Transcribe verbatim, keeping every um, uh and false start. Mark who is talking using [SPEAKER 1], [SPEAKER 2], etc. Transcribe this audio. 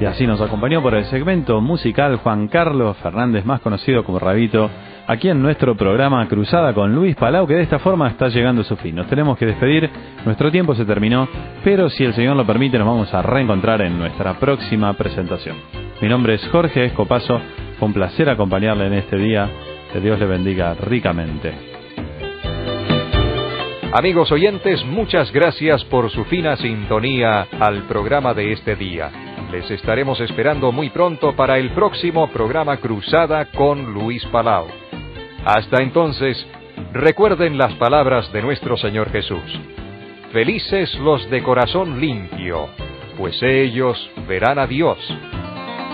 [SPEAKER 1] Y así nos acompañó por el segmento musical Juan Carlos Fernández, más conocido como Rabito, aquí en nuestro programa Cruzada con Luis Palau, que de esta forma está llegando a su fin. Nos tenemos que despedir, nuestro tiempo se terminó, pero si el Señor lo permite nos vamos a reencontrar en nuestra próxima presentación. Mi nombre es Jorge Escopazo, fue un placer acompañarle en este día, que Dios le bendiga ricamente.
[SPEAKER 2] Amigos oyentes, muchas gracias por su fina sintonía al programa de este día. Les estaremos esperando muy pronto para el próximo programa Cruzada con Luis Palau. Hasta entonces, recuerden las palabras de nuestro Señor Jesús. Felices los de corazón limpio, pues ellos verán a Dios.